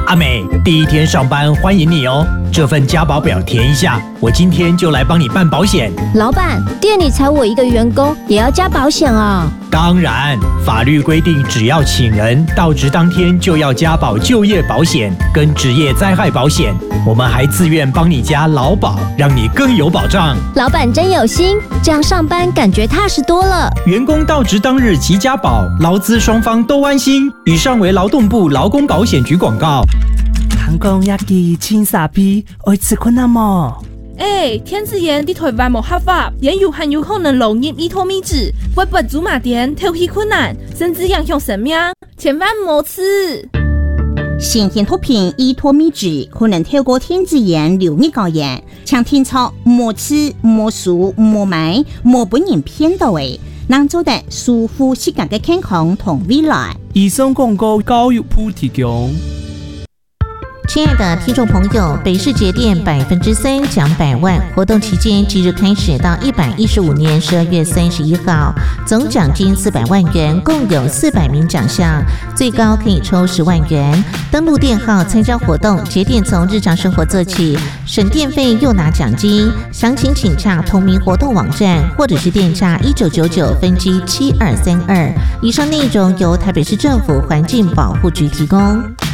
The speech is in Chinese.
阿美，第一天上班欢迎你哦。这份加保表填一下，我今天就来帮你办保险。 老板，店里才我一个员工，也要加保险啊？ 当然，法律规定，只要请人到职当天就要加保就业保险跟职业灾害保险。我们还自愿帮你加劳保，让你更有保障。 老板真有心，这样上班感觉踏实多了。 员工到职当日即加保，劳资双方都安心。以上为劳动部劳工保险局广告。 韩国야기青沙皮，爱吃困难么？ 天子炎伫台湾无合法，也有很有可能漏入依托米脂，会不祖马店挑起困难，甚至影响生命，千万莫吃。 新鲜脱品依托米脂可能透过天子炎流入高原，像天草莫吃莫熟莫买莫本人偏到位，能做得舒服适合嘅健康同未来。 以上广告教育部提供。 亲爱的听众朋友，北市节电3%奖100万活动期间即日开始到115年12月31号，总奖金400万元，共有400名奖项，最高可以抽10万元。登录电号参加活动，节电从日常生活做起，省电费又拿奖金。详情请洽同名活动网站，或者是电诈1999分机7232。以上内容由台北市政府环境保护局提供。